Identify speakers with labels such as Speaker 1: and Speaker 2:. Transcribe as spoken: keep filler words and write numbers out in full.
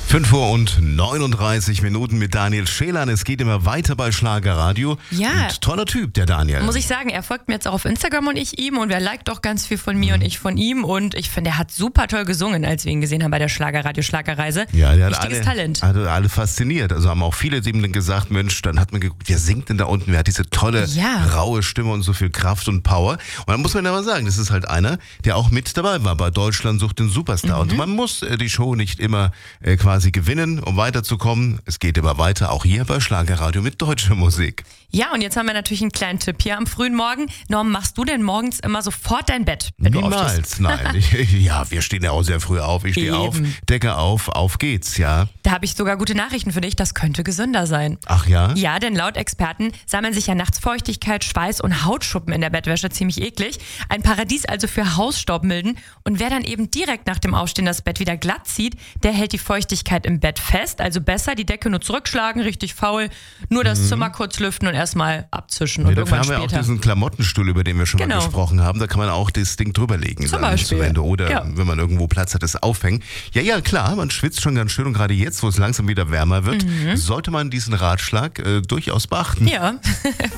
Speaker 1: fünf Uhr und neununddreißig Minuten mit Daniel Schelan. Es geht immer weiter bei Schlagerradio.
Speaker 2: Ja.
Speaker 1: Und toller Typ, der Daniel.
Speaker 2: Muss ich sagen, er folgt mir jetzt auch auf Instagram und ich ihm und er liked auch ganz viel von mir mhm. und ich von ihm und ich finde, er hat super toll gesungen, als wir ihn gesehen haben bei der Schlagerradio Schlagerreise.
Speaker 1: Ja, der hat
Speaker 2: Richtiges
Speaker 1: alle,
Speaker 2: Talent.
Speaker 1: Hat alle fasziniert. Also haben auch viele ihm dann gesagt, Mensch, dann hat man geguckt, wer singt denn da unten? Wer hat diese tolle,
Speaker 2: Ja.
Speaker 1: raue Stimme und so viel Kraft und Power? Und dann muss man aber sagen, das ist halt einer, der auch mit dabei war bei Deutschland sucht den Superstar. Mhm. Und man muss äh, die Show nicht immer äh, quasi gewinnen, um weiterzukommen. Es geht immer weiter, auch hier bei Schlagerradio mit deutscher Musik.
Speaker 2: Ja, und jetzt haben wir natürlich einen kleinen Tipp hier am frühen Morgen. Norm, machst du denn morgens immer sofort dein Bett, wenn du aufstehst?
Speaker 1: Niemals, nein. Ich, ja, wir stehen ja auch sehr früh auf. Ich stehe
Speaker 2: Eben.
Speaker 1: auf, Decke auf, auf geht's, ja.
Speaker 2: Da habe ich sogar gute Nachrichten für dich, das könnte gesünder sein.
Speaker 1: Ach ja?
Speaker 2: Ja, denn laut Experten sammeln sich ja nachts Feuchtigkeit, Schweiß und Hautschuppen in der Bettwäsche, ziemlich eklig. Ein Paradies also für Hausstaubmilden. Und wer dann eben direkt nach dem Aufstehen das Bett wieder glatt zieht, der hält die Feuchtigkeit im Bett fest. Also besser die Decke nur zurückschlagen, richtig faul, nur das mhm. Zimmer kurz lüften und erstmal abzischen
Speaker 1: Ja,
Speaker 2: und
Speaker 1: dafür
Speaker 2: irgendwann
Speaker 1: haben wir
Speaker 2: später.
Speaker 1: auch diesen Klamottenstuhl, über den wir schon
Speaker 2: Genau.
Speaker 1: mal gesprochen haben. Da kann man auch das Ding drüberlegen.
Speaker 2: Zum
Speaker 1: dann
Speaker 2: Beispiel.
Speaker 1: Zu Ende. Oder
Speaker 2: Ja.
Speaker 1: wenn man irgendwo Platz hat, das aufhängen. Ja, ja, klar, man schwitzt schon ganz schön. Und gerade jetzt, wo es langsam wieder wärmer wird, mhm. sollte man diesen Ratschlag äh, durchaus beachten.
Speaker 2: Ja.